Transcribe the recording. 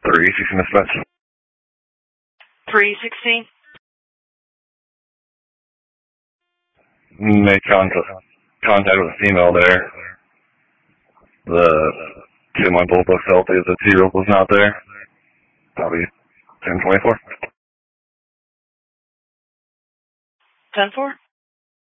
316 dispatch. 316? Made contact with a female there. The 2-month-old looks healthy. The 2-year-old was not there. Probably 1024. 10-4?